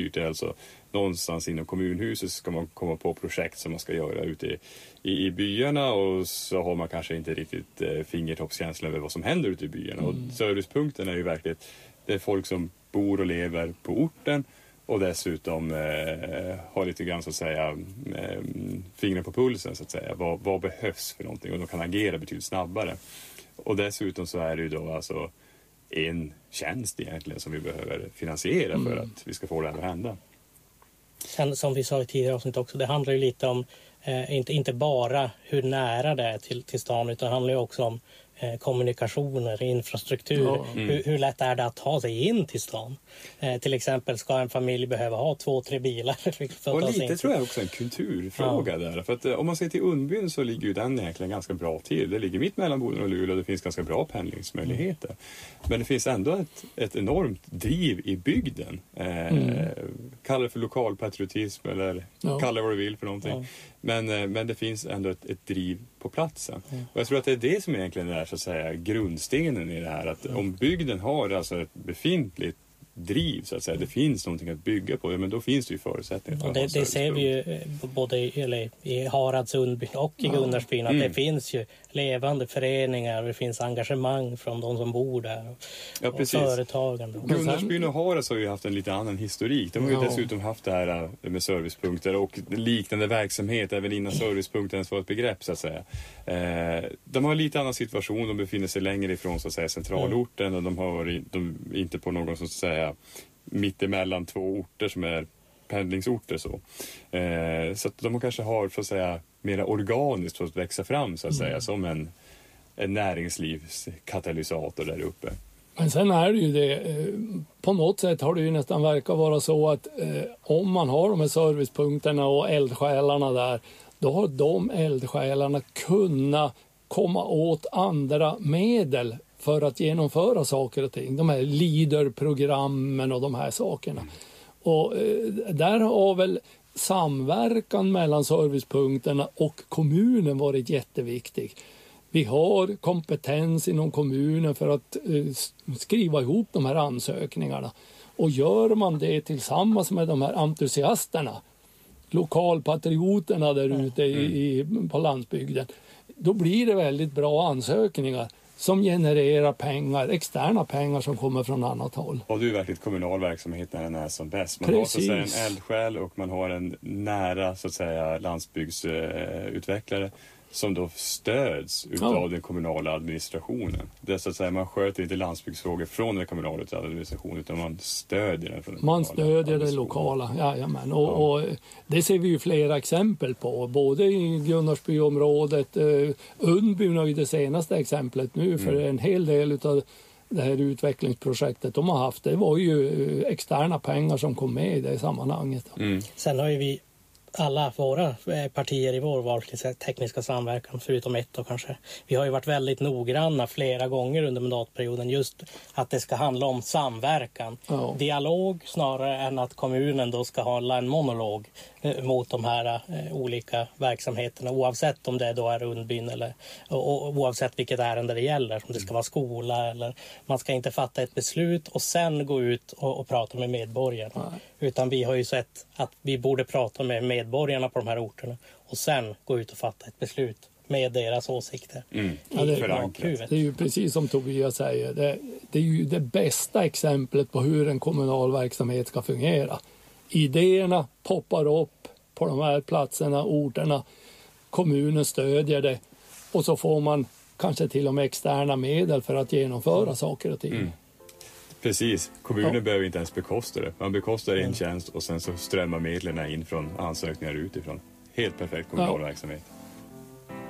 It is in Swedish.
Det är alltså någonstans inom kommunhuset ska man komma på projekt som man ska göra ute i byarna, och så har man kanske inte riktigt fingertoppskänsla över vad som händer ute i byarna. Och servicepunkten är ju verkligen, det är folk som bor och lever på orten och dessutom har lite grann så att säga fingrar på pulsen så att säga. Vad behövs för någonting, och de kan agera betydligt snabbare. Och dessutom så är det ju då alltså en tjänst egentligen som vi behöver finansiera för att vi ska få det här att hända. Sen som vi sa i tidigare avsnitt också, det handlar ju lite om inte bara hur nära det är till stan, utan det handlar ju också om kommunikationer, infrastruktur. Ja. Hur lätt är det att ta sig in till stan? Till exempel ska en familj behöva ha 2-3 bilar. Och lite tror jag också en kulturfråga där. För att om man ser till Undbyn så ligger ju den egentligen ganska bra till. Det ligger mitt mellan Boden och Luleå och det finns ganska bra pendlingsmöjligheter. Men det finns ändå ett enormt driv i bygden. Kalla det för lokalpatriotism eller kalla det vad du vill för någonting. Men det finns ändå ett driv på platsen. Och jag tror att det är det som egentligen är så att säga grundstenen i det här. Att om bygden har alltså ett befintligt driv så att säga, det finns någonting att bygga på, men då finns det ju förutsättningar för det ser vi ju både i Harads Undbyn och i Gunnarsbyn att det finns ju levande föreningar, det finns engagemang från de som bor där och företagen. Gunnarsbyn och Harads har ju haft en lite annan historik. De har ju dessutom haft det här med servicepunkter och liknande verksamhet även innan servicepunkten ens var ett begrepp så att säga. De har en lite annan situation, de befinner sig längre ifrån så att säga centralorten och de är inte på någon så att säga mitt emellan två orter som är pendlingsorter så att de kanske har för att säga mer organiskt fått växa fram så att säga som en näringslivskatalysator där uppe. Men sen är det ju det, på något sätt har det ju nästan verkat vara så att om man har de här servicepunkterna och eldsjälarna där, då har de eldsjälarna kunnat komma åt andra medel för att genomföra saker och ting. De här leaderprogrammen och de här sakerna. Och där har väl samverkan mellan servicepunkterna och kommunen varit jätteviktig. Vi har kompetens inom kommunen för att skriva ihop de här ansökningarna. Och gör man det tillsammans med de här entusiasterna, lokalpatrioterna där ute på landsbygden, då blir det väldigt bra ansökningar som genererar pengar, externa pengar som kommer från annat håll. Och det är ju verkligen kommunal verksamhet när den är som bäst. Man Precis. har så att säga en eldsjäl och man har en nära så att säga landsbygdsutvecklare som då stöds utav den kommunala administrationen. Det är så att säga, man sköter inte landsbygdsfrågor från den kommunala administrationen utan man stödjer den från den man stödjer det lokala, jajamän. Och det ser vi ju flera exempel på, både i Gunnarsbyområdet, Undbyn har ju det senaste exemplet nu för en hel del av det här utvecklingsprojektet de har haft, det var ju externa pengar som kom med i det sammanhanget. Sen har ju vi alla våra partier i vår valkrets tekniska samverkan, förutom ett då kanske. Vi har ju varit väldigt noggranna flera gånger under mandatperioden just att det ska handla om samverkan. Dialog snarare än att kommunen då ska hålla en monolog mot de här olika verksamheterna oavsett om det då är Undbyn eller och oavsett vilket ärende det gäller, om det ska vara skola eller man ska inte fatta ett beslut och sen gå ut och prata med medborgarna. Utan vi har ju sett att vi borde prata med medborgarna på de här orterna och sen gå ut och fatta ett beslut med deras åsikter. Det är ju precis som Tobias säger, det är ju det bästa exemplet på hur en kommunal verksamhet ska fungera. Idéerna poppar upp på de här platserna, orterna, kommunen stödjer det och så får man kanske till och med externa medel för att genomföra saker och ting. Precis, kommunen behöver inte ens bekosta det. Man bekostar en tjänst och sen så strömmar medlen in från ansökningar utifrån. Helt perfekt kommunal verksamhet.